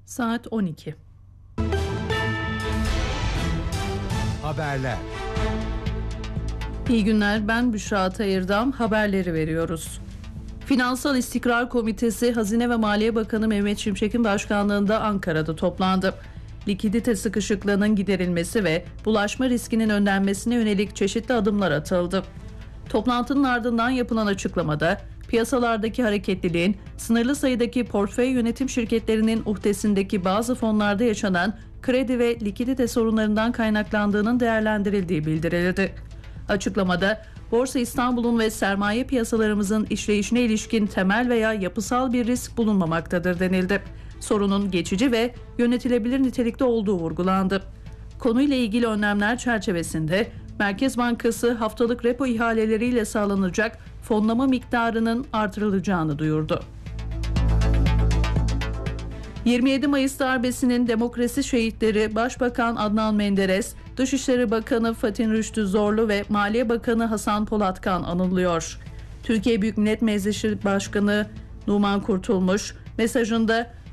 Saat 12. Haberler. İyi günler, ben Büşra Atayırdam. Haberleri veriyoruz. Finansal İstikrar Komitesi, Hazine ve Maliye Bakanı Mehmet Şimşek'in başkanlığında Ankara'da toplandı. Likidite sıkışıklığının giderilmesi ve bulaşma riskinin önlenmesine yönelik çeşitli adımlar atıldı. Toplantının ardından yapılan açıklamada, piyasalardaki hareketliliğin, sınırlı sayıdaki portföy yönetim şirketlerinin uhdesindeki bazı fonlarda yaşanan kredi ve likidite sorunlarından kaynaklandığının değerlendirildiği bildirildi. Açıklamada, Borsa İstanbul'un ve sermaye piyasalarımızın işleyişine ilişkin temel veya yapısal bir risk bulunmamaktadır denildi. Sorunun geçici ve yönetilebilir nitelikte olduğu vurgulandı. Konuyla ilgili önlemler çerçevesinde Merkez Bankası haftalık repo ihaleleriyle sağlanacak fonlama miktarının artırılacağını duyurdu. 27 Mayıs darbesinin demokrasi şehitleri Başbakan Adnan Menderes, Dışişleri Bakanı Fatih Rüştü Zorlu ve Maliye Bakanı Hasan Polatkan anılıyor. Türkiye Büyük Millet Meclisi Başkanı Numan Kurtulmuş mesajında